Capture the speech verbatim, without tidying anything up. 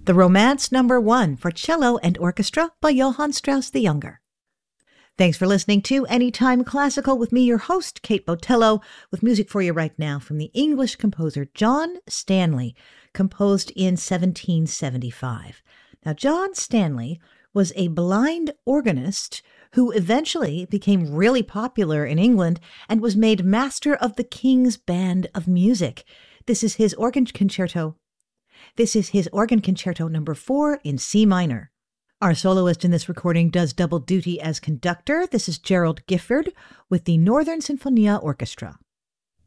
The Romance Number One for Cello and Orchestra by Johann Strauss the Younger. Thanks for listening to Anytime Classical with me, your host, Kate Botello, with music for you right now from the English composer John Stanley, composed in seventeen seventy-five. Now, John Stanley was a blind organist who eventually became really popular in England and was made Master of the King's Band of Music. This is his organ concerto. This is his organ concerto number four in C minor. Our soloist in this recording does double duty as conductor. This is Gerald Gifford with the Northern Sinfonia Orchestra.